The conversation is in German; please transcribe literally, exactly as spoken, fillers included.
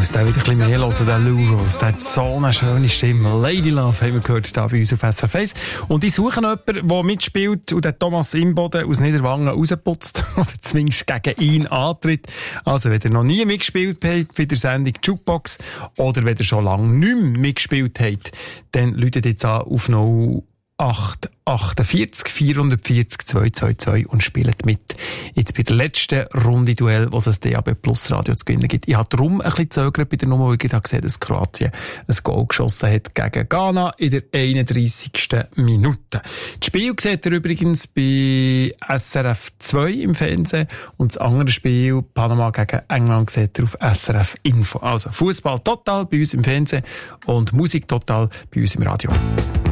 muss den wieder ein bisschen mehr hören, den Lou Rawls. Der hat so eine schöne Stimme. Lady Love haben wir gehört hier bei uns auf S R F eins. Und ich suche jemanden, der mitspielt und den Thomas Imboden aus Niederwangen rausputzt oder zumindest gegen ihn antritt. Also, wenn ihr noch nie mitgespielt habt bei der Sendung Jukebox oder wenn ihr schon lange nicht mehr mitgespielt habt, dann läutet jetzt an auf null acht achtundvierzig vierhundertvierzig zweihundertzweiundzwanzig und spielt mit. Jetzt bei der letzten Runde Duell, was es D A B Plus Radio zu gewinnen gibt. Ich habe darum ein bisschen gezögert bei der Nummer, weil ich habe gesehen, dass Kroatien ein Goal geschossen hat gegen Ghana in der einunddreissigsten Minute. Das Spiel seht ihr übrigens bei S R F zwei im Fernsehen und das andere Spiel, Panama gegen England, seht ihr auf S R F Info. Also Fußball total bei uns im Fernsehen und Musik total bei uns im Radio.